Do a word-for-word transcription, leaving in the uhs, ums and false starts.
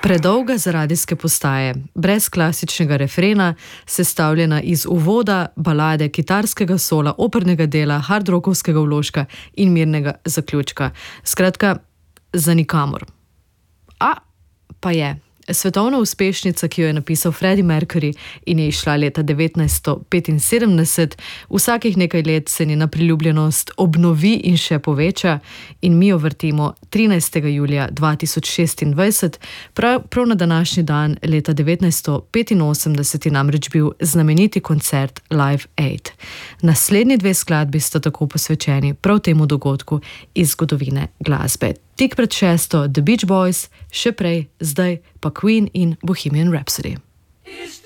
Predolga za radijske postaje, brez klasičnega refrena, sestavljena iz uvoda, balade, kitarskega sola, opernega dela, hardrockovskega vložka in mirnega zaključka. Skratka, za nikamor. A pa je. Svetovna uspešnica, ki jo je napisal Freddie Mercury in je izšla leta devetnajststo petinsedemdeset, vsakih nekaj let se njena priljubljenost obnovi in še poveča in mi jo vrtimo trinajstega julija dva tisoč šestindvajset, prav, prav na današnji dan leta devetnajststo petinosemdeset je namreč bil znameniti koncert Live Aid. Naslednji dve skladbi sta tako posvečeni prav temu dogodku iz zgodovine glasbe. Tik pred šesto The Beach Boys, še prej, zdaj pa Queen in Bohemian Rhapsody.